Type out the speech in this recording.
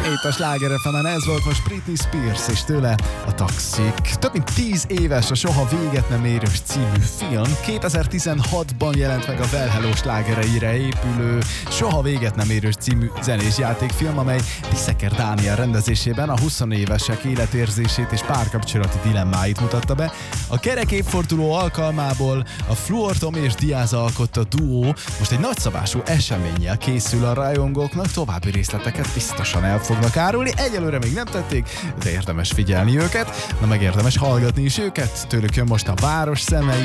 Itt a Sláger FM-en ez volt most Britney Spears, és tőle a Toxic. Több mint 10 éves a Soha véget nem érős című film. 2016-ban jelent meg a Well Hello slágereire épülő Soha véget nem érős című zenés játékfilm, amely Tiszeker Dániel rendezésében a 20 évesek életérzését és párkapcsolati dilemmáit mutatta be. A kerek évforduló alkalmából a Fluor Tom és Diaz alkotta duó most egy nagyszabású eseménnyel készül a rajongóknak, további részleteket biztosan el fognak árulni. Egyelőre még nem tették, de érdemes figyelni őket, na meg érdemes hallgatni is őket. Tőlük jön most a Város szemei.